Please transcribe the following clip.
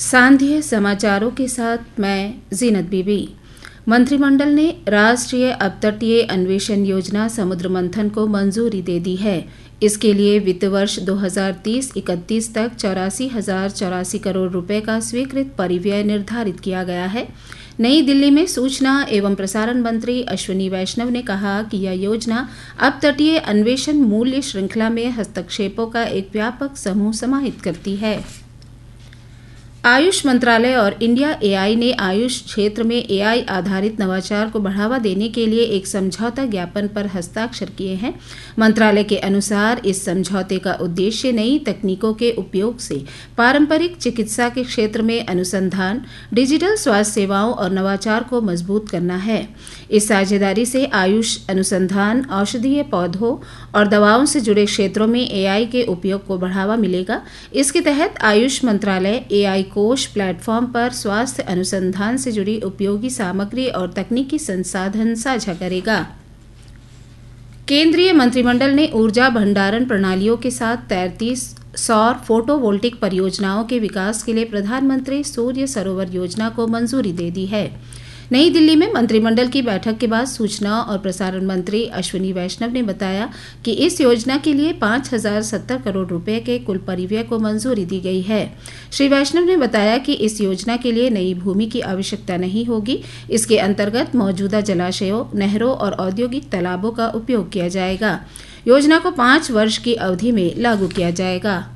सांध्य समाचारों के साथ मैं जीनत बीबी। मंत्रिमंडल ने राष्ट्रीय अपतटीय अन्वेषण योजना समुद्र मंथन को मंजूरी दे दी है। इसके लिए वित्त वर्ष 2030-31 तक 84,084 करोड़ रुपए का स्वीकृत परिव्यय निर्धारित किया गया है। नई दिल्ली में सूचना एवं प्रसारण मंत्री अश्विनी वैष्णव ने कहा कि यह योजना अपतटीय अन्वेषण मूल्य श्रृंखला में हस्तक्षेपों का एक व्यापक समूह समाहित करती है। आयुष मंत्रालय और इंडिया एआई ने आयुष क्षेत्र में एआई आधारित नवाचार को बढ़ावा देने के लिए एक समझौता ज्ञापन पर हस्ताक्षर किए हैं। मंत्रालय के अनुसार इस समझौते का उद्देश्य नई तकनीकों के उपयोग से पारंपरिक चिकित्सा के क्षेत्र में अनुसंधान, डिजिटल स्वास्थ्य सेवाओं और नवाचार को मजबूत करना है। इस साझेदारी से आयुष अनुसंधान, औषधीय पौधों और दवाओं से जुड़े क्षेत्रों में एआई के उपयोग को बढ़ावा मिलेगा। इसके तहत आयुष मंत्रालय एआई कोष प्लेटफॉर्म पर स्वास्थ्य अनुसंधान से जुड़ी उपयोगी सामग्री और तकनीकी संसाधन साझा करेगा। केंद्रीय मंत्रिमंडल ने ऊर्जा भंडारण प्रणालियों के साथ 33 सौर फोटोवोल्टिक परियोजनाओं के विकास के लिए प्रधानमंत्री सूर्य सरोवर योजना को मंजूरी दे दी है। नई दिल्ली में मंत्रिमंडल की बैठक के बाद सूचना और प्रसारण मंत्री अश्विनी वैष्णव ने बताया कि इस योजना के लिए 5,070 करोड़ रुपए के कुल परिव्यय को मंजूरी दी गई है। श्री वैष्णव ने बताया कि इस योजना के लिए नई भूमि की आवश्यकता नहीं होगी। इसके अंतर्गत मौजूदा जलाशयों, नहरों और औद्योगिक तालाबों का उपयोग किया जाएगा। योजना को 5 वर्ष की अवधि में लागू किया जाएगा।